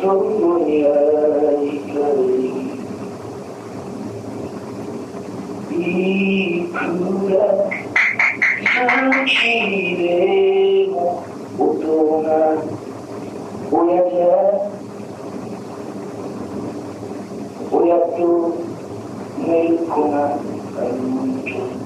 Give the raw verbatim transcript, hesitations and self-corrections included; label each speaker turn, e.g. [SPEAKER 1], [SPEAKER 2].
[SPEAKER 1] とに会いたいいくら先でも大人親じゃ親と寝る子が歩いて